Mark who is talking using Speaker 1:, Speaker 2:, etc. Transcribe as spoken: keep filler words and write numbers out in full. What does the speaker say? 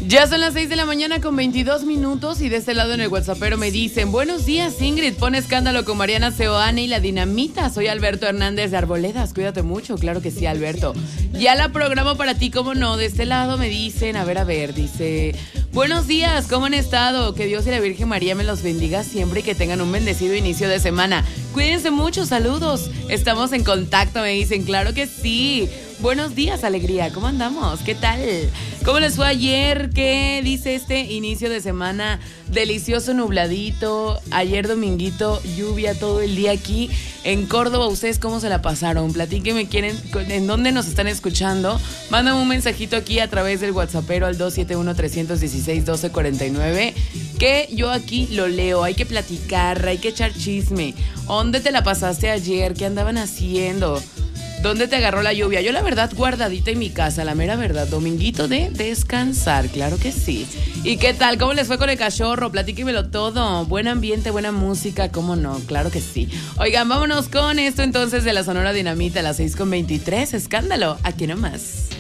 Speaker 1: Ya son las seis de la mañana con veintidós minutos y de este lado en el WhatsAppero me dicen: buenos días, Ingrid, pon escándalo con Mariana Seoane y la Dinamita. Soy Alberto Hernández de Arboledas, cuídate mucho. Claro que sí, Alberto. Ya la programo para ti, cómo no. De este lado me dicen, a ver, a ver, dice: buenos días, ¿cómo han estado? Que Dios y la Virgen María me los bendiga siempre y que tengan un bendecido inicio de semana. Cuídense mucho, saludos. Estamos en contacto, me dicen. Claro que sí. Buenos días, alegría. ¿Cómo andamos? ¿Qué tal? ¿Cómo les fue ayer? ¿Qué dice este inicio de semana? Delicioso, nubladito. Ayer dominguito, lluvia todo el día aquí en Córdoba. ¿Ustedes cómo se la pasaron? Platíquenme, quieren, en dónde nos están escuchando. Mándame un mensajito aquí a través del WhatsAppero al dos siete uno, tres uno seis, uno dos cuatro nueve, que yo aquí lo leo. Hay que platicar, hay que echar chisme. ¿Dónde te la pasaste ayer? ¿Qué andaban haciendo? ¿Dónde te agarró la lluvia? Yo la verdad guardadita en mi casa, la mera verdad, dominguito de descansar, claro que sí. ¿Y qué tal? ¿Cómo les fue con el cachorro? Platíquemelo todo. Buen ambiente, buena música, ¿cómo no? Claro que sí. Oigan, vámonos con esto entonces de la Sonora Dinamita a las seis con veintitrés. Escándalo, aquí nomás.